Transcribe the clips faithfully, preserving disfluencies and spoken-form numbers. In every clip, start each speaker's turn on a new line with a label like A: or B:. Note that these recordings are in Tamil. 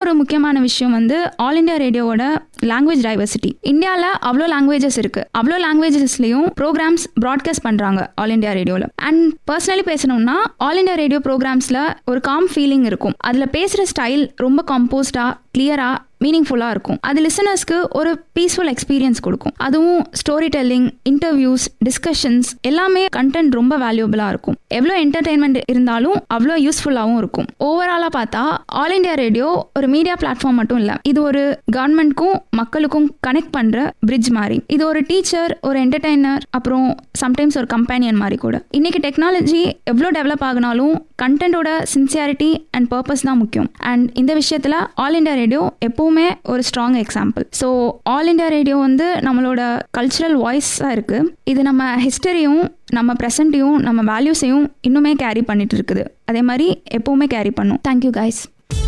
A: இன்னொரு முக்கியமான விஷயம் வந்து ஆல் இண்டியா ரேடியோவோட லாங்குவேஜ் டைவர்சிட்டி. இந்தியாவில் அவ்வளோ லாங்குவேஜஸ் இருக்கு. அவ்வளோ லாங்குவேஜஸ்லையும் ப்ரோக்ராம்ஸ் ப்ராட்காஸ்ட் பண்றாங்க ஆல் இண்டியா ரேடியோவில். அண்ட் பர்சனலி பேசணும்னா ஆல் இண்டியா ரேடியோ ப்ரோக்ராம்ஸ்ல ஒரு காம் ஃபீலிங் இருக்கும். அதுல பேசுற ஸ்டைல் ரொம்ப கம்போஸ்டா, கிளியரா, மீனிங்ஃபுல்லாக இருக்கும். அது லிசனர்ஸ்க்கு ஒரு பீஸ்ஃபுல் எக்ஸ்பீரியன்ஸ் கொடுக்கும். அதுவும் ஸ்டோரி டெல்லிங், இன்டர்வியூஸ், டிஸ்கஷன்ஸ் எல்லாமே கண்டென்ட் ரொம்ப வேல்யூபிளாக இருக்கும். எவ்வளோ என்டர்டெயின்மெண்ட் இருந்தாலும் அவ்வளோ யூஸ்ஃபுல்லாகவும் இருக்கும். ஓவராலாக பார்த்தா ஆல் இண்டியா ரேடியோ ஒரு மீடியா பிளாட்ஃபார்ம் மட்டும் இல்லை, இது ஒரு கவர்மெண்ட்க்கும் மக்களுக்கும் கனெக்ட் பண்ணுற பிரிட்ஜ் மாதிரி. இது ஒரு டீச்சர், ஒரு என்டர்டெய்னர், அப்புறம் சம்டைம்ஸ் ஒரு கம்பேனியன் மாதிரி கூட. இன்னைக்கு டெக்னாலஜி எவ்வளோ டெவலப் ஆகினாலும் கண்டென்ட்டோட சின்சியாரிட்டி அண்ட் பர்பஸ் தான் முக்கியம். அண்ட் இந்த விஷயத்தில் ஆல் இண்டியா ரேடியோ எப்பவுமே ஒரு strong example. So all India radio வந்து நம்மளோட கல்ச்சுரல் வாய்ஸாக இருக்கு. இது நம்ம ஹிஸ்டரியும், நம்ம ப்ரெசண்ட்டையும், நம்ம வேல்யூஸையும் இன்னுமே கேரி பண்ணிட்டு இருக்குது. அதே மாதிரி எப்பவுமே கேரி பண்ணும். Thank you guys.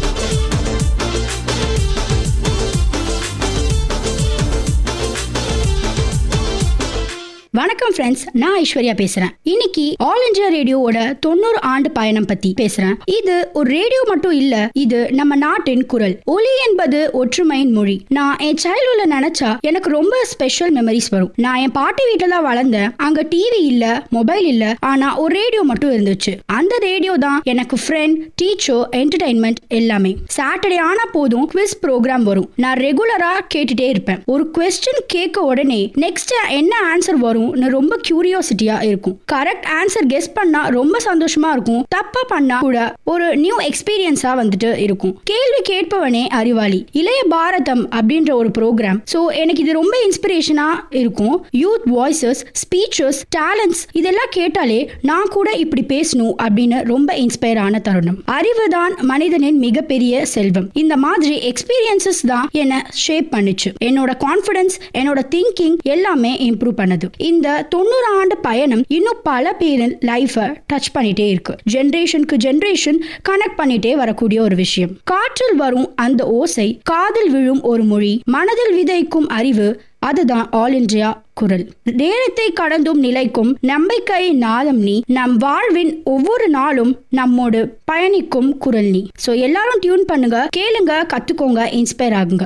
B: வணக்கம் ஃப்ரெண்ட்ஸ், நான் ஐஸ்வர்யா பேசுறேன். இன்னைக்கு ஆல் இண்டியா ரேடியோவோட தொண்ணூறு ஆண்டு பயணம் பத்தி பேசுறேன். இது ஒரு ரேடியோ மட்டும் இல்ல, இது நம்ம நாட்டின் குரல். ஒலி என்பது ஒற்றுமையின் மொழி. நான் என் சைல்ட்ஹுட்ல நினைச்சா எனக்கு ரொம்ப ஸ்பெஷல் மெமரிஸ் வரும். நான் என் பாட்டி வீட்டுல தான் வளர்ந்தேன். அங்க டிவி இல்ல, மொபைல் இல்ல, ஆனா ஒரு ரேடியோ மட்டும் இருந்துச்சு. அந்த ரேடியோ தான் எனக்கு ஃப்ரெண்ட், டீச்சர், என்டர்டைன்மெண்ட் எல்லாமே. சாட்டர்டே ஆனா போதும் குவிஸ் ப்ரோக்ராம் வரும். நான் ரெகுலரா கேட்டுட்டே இருப்பேன். ஒரு கொஸ்டின் கேட்க உடனே நெக்ஸ்ட் என்ன ஆன்சர் வரும் ரொம்ப கியூரியாசிட்டியா இருக்கும். கரெக்ட் ஆன்சர் கெஸ் பண்ணா ரொம்ப சந்தோஷமா இருக்கும். தப்பா பண்ணா கூட ஒரு நியூ எக்ஸ்பீரியன்ஸா வந்துட்டு இருக்கும். கேள்வி கேட்பவனே அறிவாளி. இளைய பாரதம் அப்படின்ற ஒரு ப்ரோக்ராம். சோ எனக்கு இது ரொம்ப இன்ஸ்பிரேஷனா இருக்கும். யூத் வாய்ஸஸ், ஸ்பீச்சஸ், டேலண்ட்ஸ் இதெல்லாம் கேட்டாலே நான் கூட இப்படி பேசணும் அப்படின்னு ரொம்ப இன்ஸ்பயர் ஆன தருணம். அறிவுதான் மனிதனின் மிகப்பெரிய செல்வம். இந்த மாதிரி எக்ஸ்பீரியன்சஸ் தான் என்ன ஷேப் பண்ணுச்சு. என்னோட கான்ஃபிடன்ஸ், என்னோட திங்கிங் எல்லாமே இம்ப்ரூவ் பண்ணது. இந்த தொண்ணூறு ஆண்டு பயணம் இன்னும் பல பேரின் லைஃபை டச் பண்ணிட்டே இருக்கு. ஜெனரேஷனுக்கு ஜெனரேஷன் கனெக்ட் பண்ணிட்டே வரக்கூடிய ஒரு விஷயம். காற்றில் வரும் அந்த ஓசை, காதில் விழும் ஒரு மொழி, மனதில் விதைக்கும் அறிவு, அதுதான் ஆல் இண்டியா குரல். நேரத்தை கடந்தும் நிலைக்கும் நம்பிக்கை நாதம் நீ, நம் வாழ்வின் ஒவ்வொரு நாளும் நம்மோடு பயணிக்கும் குரல் நீ. சோ எல்லாரும் டியூன் பண்ணுங்க, கேளுங்க, கத்துக்கோங்க, இன்ஸ்பயர் ஆகுங்க.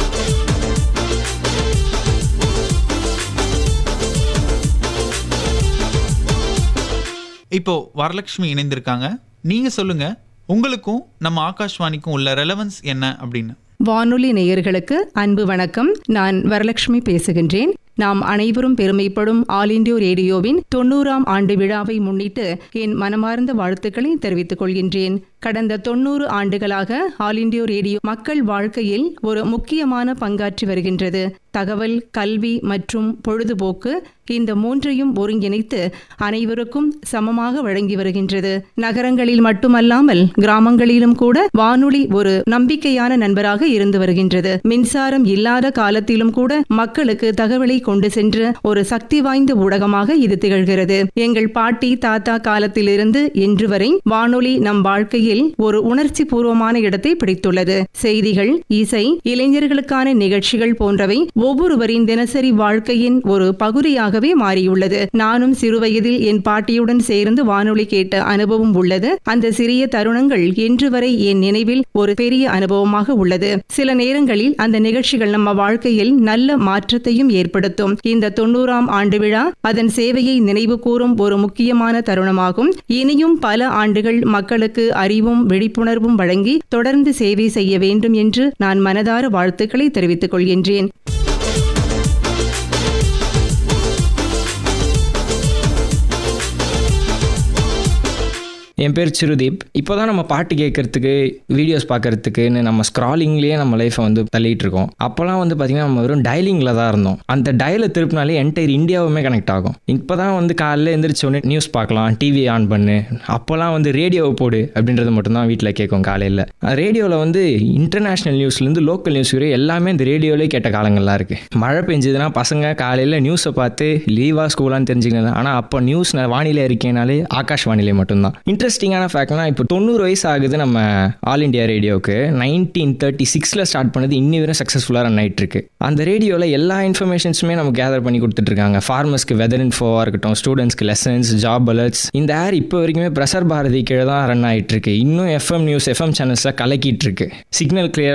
C: இப்போ வரலட்சுமி இணைந்திருக்காங்க. நீங்க சொல்லுங்க, உங்களுக்கும் நம்ம ஆகாஷ்வாணிக்கும் உள்ள ரெலவன்ஸ் என்ன அப்படின்னு.
D: வானொலி நேயர்களுக்கு அன்பு வணக்கம். நான் வரலட்சுமி பேசுகின்றேன். நாம் அனைவரும் பெருமைப்படும் ஆல் இண்டியா ரேடியோவின் தொண்ணூறாம் ஆண்டு விழாவை முன்னிட்டு என் மனமார்ந்த வாழ்த்துக்களை தெரிவித்துக் கொள்கின்றேன். கடந்த தொண்ணூறு ஆண்டுகளாக ஆல் இண்டியா ரேடியோ மக்கள் வாழ்க்கையில் ஒரு முக்கியமான பங்காற்றி வருகின்றது. தகவல், கல்வி மற்றும் பொழுதுபோக்கு இந்த மூன்றையும் ஒருங்கிணைத்து அனைவருக்கும் சமமாக வழங்கி வருகின்றது. நகரங்களில் மட்டுமல்லாமல் கிராமங்களிலும் கூட வானொலி ஒரு நம்பிக்கையான நண்பராக இருந்து வருகின்றது. மின்சாரம் இல்லாத காலத்திலும் கூட மக்களுக்கு தகவலை கொண்டு சென்ற ஒரு சக்தி வாய்ந்த ஊடகமாக இது திகழ்கிறது. எங்கள் பாட்டி தாத்தா காலத்திலிருந்து இன்று வரை வானொலி நம் வாழ்க்கையில் ஒரு உணர்ச்சி பூர்வமான இடத்தை பிடித்துள்ளது. செய்திகள், இசை, இளைஞர்களுக்கான நிகழ்ச்சிகள் போன்றவை ஒவ்வொருவரின் தினசரி வாழ்க்கையின் ஒரு பகுதியாகவே மாறியுள்ளது. நானும் சிறுவயதில் என் பாட்டியுடன் சேர்ந்து வானொலி கேட்ட அனுபவம் உள்ளது. அந்த சிறிய தருணங்கள் இன்று வரை என் நினைவில் ஒரு பெரிய அனுபவமாக உள்ளது. சில நேரங்களில் அந்த நிகழ்ச்சிகள் நம்ம வாழ்க்கையில் நல்ல மாற்றத்தையும் ஏற்படுத்தும். இந்த தொண்ணூறாம் ஆண்டு விழா அதன் சேவையை நினைவு கூறும் ஒரு முக்கியமான தருணமாகும். இனியும் பல ஆண்டுகள் மக்களுக்கு அறிவும் விழிப்புணர்வும் வழங்கி தொடர்ந்து சேவை செய்ய வேண்டும் என்று நான் மனதார வாழ்த்துக்களை தெரிவித்துக் கொள்கின்றேன்.
E: என் பேர் சிறுதீப். இப்போ தான் நம்ம பாட்டு கேட்கறதுக்கு, வீடியோஸ் பார்க்கறதுக்குன்னு நம்ம ஸ்க்ராலிங்லேயே நம்ம லைஃப்பை வந்து தள்ளிட்டு இருக்கோம். அப்போலாம் வந்து பார்த்திங்கன்னா நம்ம வெறும் டயலிங்கில் தான் இருந்தோம். அந்த டயலை திருப்பினாலே என்டையர் இந்தியாவுமே கனெக்ட் ஆகும். இப்போ தான் வந்து காலையில் எழுந்திரிச்சோடனே நியூஸ் பார்க்கலாம், டிவி ஆன் பண்ணு. அப்போலாம் வந்து ரேடியோவை போடு அப்படின்றது மட்டும்தான் வீட்டில் கேட்கும் காலையில். ரேடியோவில் வந்து இன்டர்நேஷ்னல் நியூஸ்லேருந்து லோக்கல் நியூஸ் வரை எல்லாமே இந்த ரேடியோவிலே கேட்ட காலங்கள்லாம் இருக்குது. மழை பெஞ்சதுன்னா பசங்க காலையில் நியூஸை பார்த்து லீவா ஸ்கூலான்னு தெரிஞ்சுக்கலாம். ஆனால் அப்போ நியூஸ் வானிலை இருக்கேனாலே ஆகாஷ்வாணிலே மட்டும்தான். இன்ட்ரெஸ்டிங்கான ஃபேக்ட்னா, இப்போ தொண்ணூறு வயசு ஆகுது நம்ம ஆல் இண்டியா ரேடியோவுக்கு. நைன்டீன் தேர்ட்டி சிக்ஸில் ஸ்டார்ட் பண்ணது இன்னி வரை சக்ஸஸ்ஃபுல்லாக ரன் ஆகிட்டு இருக்கு. அந்த ரேடியோவில் எல்லா இன்ஃபர்மேஷன்ஸுமே நம்ம கேதர் பண்ணி கொடுத்துட்ருக்காங்க. ஃபார்மர்ஸ்க்கு வெதர் இன்ஃபோவாக இருக்கட்டும், ஸ்டூடெண்ட்ஸ்க்கு லெசன்ஸ், ஜாப் அலர்ட்ஸ். இந்த ஏர் இப்போ வரைக்குமே பிரசார் பாரதி கீழே தான் ரன் ஆகிட்டு இருக்கு. இன்னும் எஃப்எம் நியூஸ், எஃப்எம் சேனல்ஸில் கலக்கிட்டு இருக்கு. Signal clear